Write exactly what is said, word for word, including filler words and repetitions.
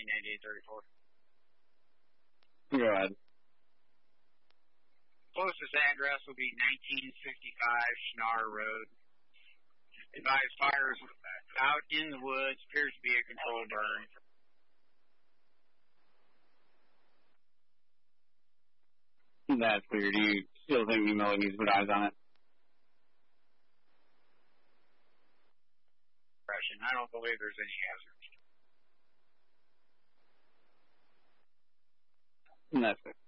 ninety ninety-eight thirty-four. Go ahead. Closest address will be nineteen sixty-five Schnarr Road. Advised fires out in the woods. Appears to be a controlled burn. That's clear. Do you still think we needs to put eyes on it? I don't believe there's any hazards. That's it.